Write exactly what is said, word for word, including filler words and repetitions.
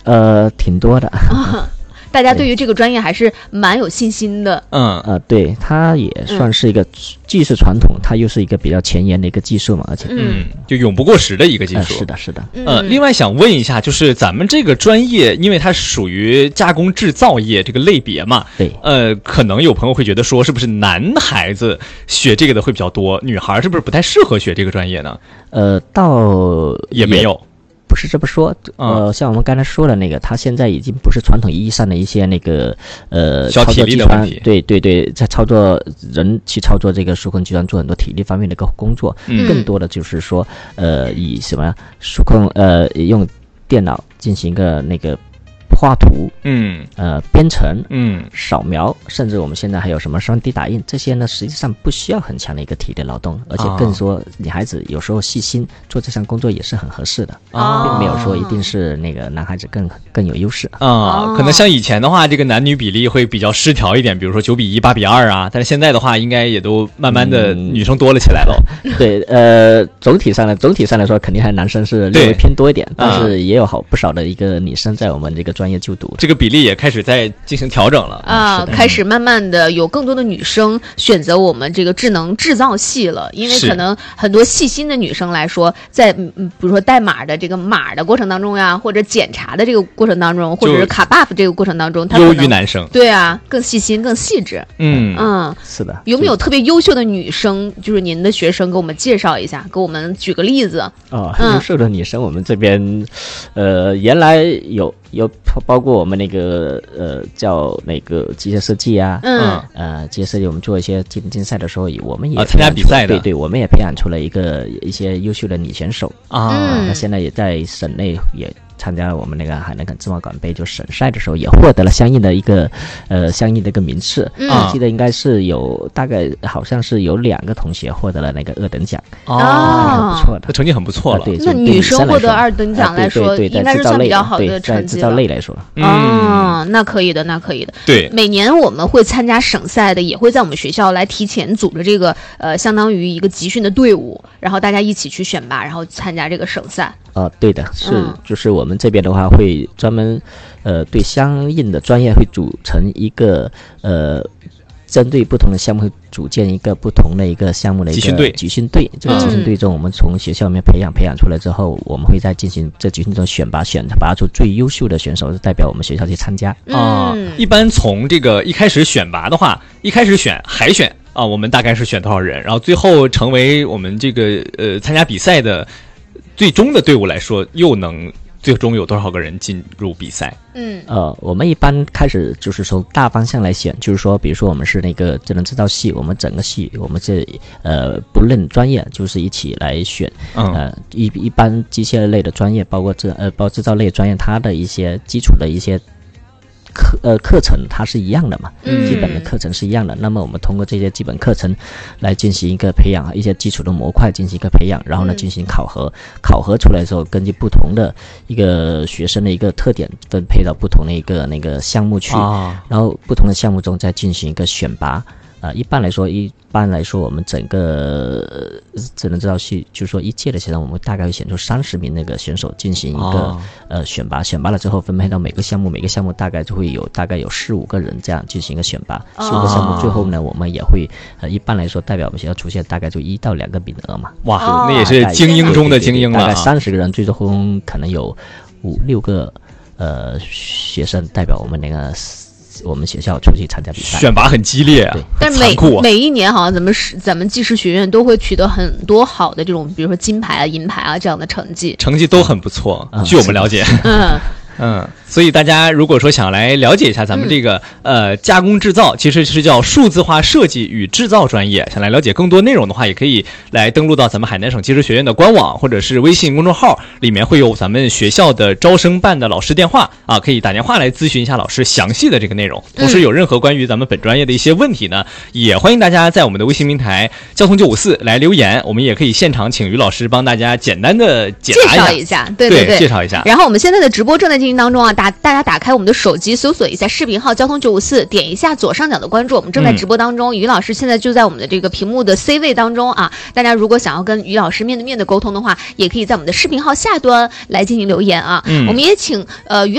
呃，挺多的。 啊大家对于这个专业还是蛮有信心的。 嗯呃，对，它也算是一个既是传统，它又是一个比较前沿的一个技术嘛，而且嗯，就永不过时的一个技术。 呃、是的，是的。 呃，另外想问一下，就是咱们这个专业，因为它属于加工制造业这个类别嘛， 对， 呃，可能有朋友会觉得说，是不是男孩子学这个的会比较多，女孩是不是不太适合学这个专业呢？ 呃，倒也没有。 不是这么说，呃，像我们刚才说的那个，它现在已经不是传统意义上的一些那个呃小体力的问题， 对对对，在操作人去操作这个数控机端做很多体力方面的一个工作， 嗯、 更多的就是说，呃，以什么数控呃用电脑进行一个那个画图， 嗯， 呃，编程， 嗯， 扫描，甚至我们现在还有什么 三 D 打印，这些呢，实际上不需要很强的一个体力劳动，而且更说女孩子有时候细心做这项工作也是很合适的， 啊， 并没有说一定是那个男孩子更更有优势啊。可能像以前的话，这个男女比例会比较失调一点，比如说九比一、八比二啊，但是现在的话，应该也都慢慢的女生多了起来了。 嗯、对，呃，总体上呢，总体上来说，肯定还男生是略微偏多一点，但是也有好不少的一个女生在我们这个专业就读， 这个比例也开始在进行调整了啊，开始慢慢的有更多的女生选择我们这个智能制造系了，因为可能很多细心的女生来说，在嗯，比如说代码的这个码的过程当中呀，或者检查的这个过程当中，或者是卡 buff 这个过程当中， 优于男生。 对啊，更细心、更细致。 嗯嗯， 是的。 有没有特别优秀的女生？就是您的学生，给我们介绍一下，给我们举个例子。 哦，优秀的女生，我们这边，呃，原来有。有包括我们那个呃叫那个机械设计啊， 嗯， 呃机械设计我们做一些技能竞赛的时候，我们也啊参加比赛的， 对对，我们也培养出了一个一些优秀的女选手啊， 那、嗯、现在也在省内也参加了我们那个海南省自贸馆杯，就省赛的时候也获得了相应的一个呃相应的一个名次， 嗯， 我记得应该是有大概好像是有两个同学获得了那个二等奖哦， 啊、不错的， 这成绩很不错了。 对， 那女生获得二等奖来说，应该是算比较好的成绩了。 制造类来说， 哦，那可以的，那可以的。 对， 每年我们会参加省赛的，也会在我们学校来提前组织这个呃，相当于一个集训的队伍，然后大家一起去选拔，然后参加这个省赛。 哦、呃，对的，是、嗯，就是我们这边的话会专门呃对相应的专业会组成一个呃。针对不同的项目，会组建一个不同的一个项目的一个集训队。 集训队，这个集训队中，我们从学校里面培养培养出来之后，我们会再进行这集训中选拔，选拔出最优秀的选手，代表我们学校去参加。 啊、嗯，一般从这个一开始选拔的话，一开始选海选啊，我们大概是选多少人，然后最后成为我们这个呃参加比赛的最终的队伍来说，又能。最终有多少个人进入比赛？ 嗯， 呃，我们一般开始就是从大方向来选，就是说，比如说我们是那个智能制造系，我们整个系我们这呃不论专业，就是一起来选。 嗯， 呃，一一般机械类的专业，包括制呃包括制造类专业，它的一些基础的一些。课呃课程它是一样的嘛， 嗯， 基本的课程是一样的。那么我们通过这些基本课程来进行一个培养，一些基础的模块进行一个培养，然后呢进行考核。考核出来之后，根据不同的一个学生的一个特点，分配到不同的一个那个项目去， 啊， 然后不同的项目中再进行一个选拔。啊、呃，一般来说，一般来说，我们整个、呃、智能制造系，就是说一届的学生，我们大概会选出三十名那个选手进行一个、哦、呃选拔，选拔了之后分配到每个项目，每个项目大概就会有大概有四五个人这样进行一个选拔，四五、哦、个项目最后呢，我们也会呃一般来说代表我们学校出现大概就一到两个名额嘛。 哇，哦、那也是精英中的精英了， 大概三十个人，最终可能有五六个呃学生代表我们那个。我们学校出去参加比赛， 选拔很激烈啊， 但每每一年好像咱们咱们技师学院都会取得很多好的这种，比如说金牌啊、银牌啊这样的成绩， 成绩都很不错。 嗯、 据我们了解， 嗯嗯，所以大家如果说想来了解一下咱们这个、嗯、呃加工制造，其实是叫数字化设计与制造专业，想来了解更多内容的话，也可以来登录到咱们海南省技师学院的官网或者是微信公众号，里面会有咱们学校的招生办的老师电话啊，可以打电话来咨询一下老师详细的这个内容。同时有任何关于咱们本专业的一些问题呢，也欢迎大家在我们的微信平台交通九五四来留言，我们也可以现场请于老师帮大家简单的解答一下， 介绍一下，对对对, 对，介绍一下。 然后我们现在的直播正在进行当中啊，打大家打开我们的手机，搜索一下视频号交通九五四，点一下左上角的关注，我们正在直播当中。嗯、于老师现在就在我们的这个屏幕的 C 位当中啊，大家如果想要跟于老师面对面的沟通的话，也可以在我们的视频号下端来进行留言啊。 嗯、 我们也请呃于。